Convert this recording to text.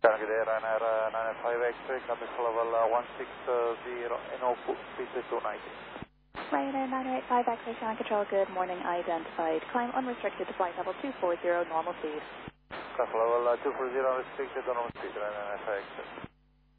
Good day, Ryanair 905X-ray, contact level 160, NO speed 290. Ryanair 985 X-ray Ground Control, good morning, identified. Climb unrestricted to flight level 240, normal speed. Contact level 240, restricted, normal speed, Ryanair 985X-ray.